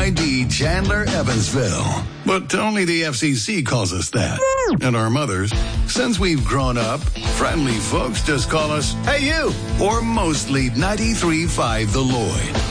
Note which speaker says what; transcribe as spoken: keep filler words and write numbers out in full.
Speaker 1: I D Chandler, Evansville. But only the F C C calls us that. And our mothers, since we've grown up, friendly folks just call us, hey you, or mostly ninety-three point five The Lloyd.